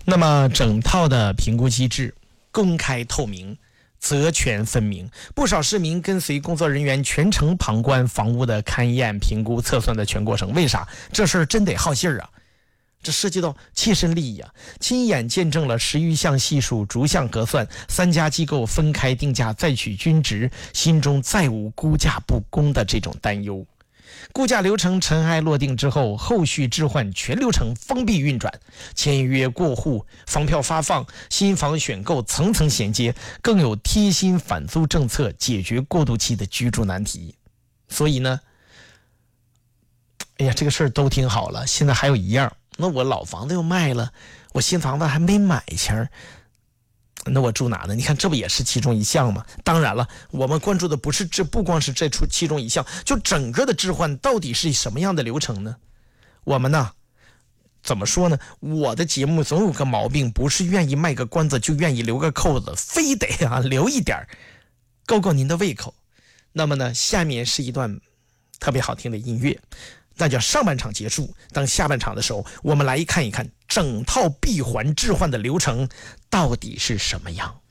那么整套的评估机制公开透明，责权分明，不少市民跟随工作人员全程旁观房屋的勘验、评估、测算的全过程。为啥？这事儿真得好信儿啊！这涉及到切身利益啊！亲眼见证了10余项系数逐项核算，3家机构分开定价再取均值，心中再无估价不公的这种担忧。估价流程尘埃落定之后，后续置换全流程封闭运转，签约过户、房票发放、新房选购层层衔接，更有贴心返租政策解决过渡期的居住难题。所以呢，这个事儿都挺好了，现在还有一样，那我老房子又卖了，我新房子还没买前，那我住哪呢？你看这不也是其中一项吗？当然了，我们关注的不光是这其中一项，就整个的置换到底是什么样的流程呢？我们呢怎么说呢？我的节目总有个毛病，不是愿意卖个关子就愿意留个扣子，非得留一点够您的胃口。那么呢，下面是一段特别好听的音乐，那叫上半场结束。当下半场的时候，我们来看一看整套闭环置换的流程到底是什么样。